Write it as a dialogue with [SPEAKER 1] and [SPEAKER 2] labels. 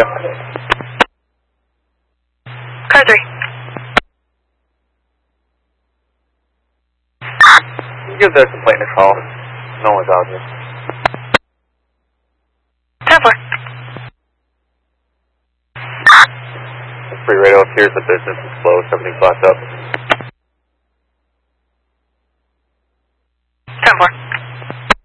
[SPEAKER 1] you.
[SPEAKER 2] Car 3.
[SPEAKER 1] Give the complainant a call. No one's out here.
[SPEAKER 2] 10-4.
[SPEAKER 1] Free radio appears the business is closed. Everything's locked up.